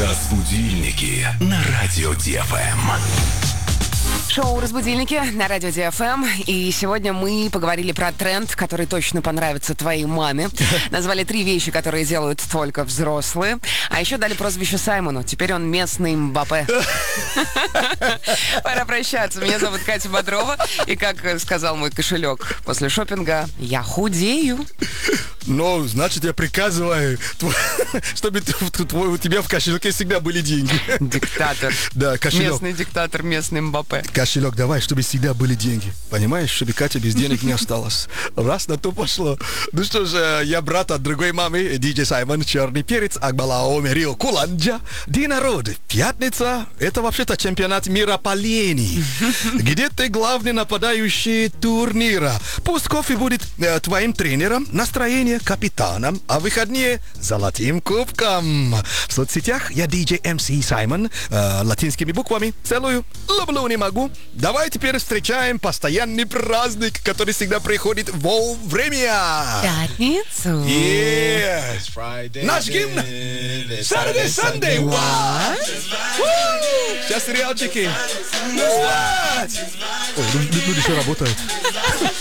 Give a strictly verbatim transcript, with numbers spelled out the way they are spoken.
Разбудильники на радио Ди Эф Эм. Шоу «Разбудильники» на радио Ди Эф Эм. И сегодня мы поговорили про тренд, который точно понравится твоей маме. Назвали три вещи, которые делают только взрослые. А еще дали прозвище Саймону. Теперь он местный Мбаппе. Пора прощаться. Меня зовут Катя Бодрова. И, как сказал мой кошелек после шопинга, я худею. Ну, значит, я приказываю, чтобы у тебя в кошельке всегда были деньги. Диктатор. Да, кошелек. Местный диктатор, местный Мбаппе. Кошелек давай, чтобы всегда были деньги. Понимаешь, чтобы Катя без денег не осталась. Раз на то пошло. Ну что ж, я брат от другой мамы, диджей Саймон, черный перец, Акбалао, Мерил, Куланджа. День народа, пятница. Это вообще-то чемпионат мира по лени. Где ты главный нападающий турнира? Пусть кофе будет э, твоим тренером, настроение капитаном, а выходные золотым кубком. В соцсетях я диджей эм си Саймон, э, латинскими буквами. Целую, люблю, не могу. Давай теперь встречаем постоянный праздник, который всегда приходит вовремя. Пятницу. Yeah. Наш гимн. Saturday, Sunday. What? Woo! Сейчас сериальчики. What? Ой, люди еще работают.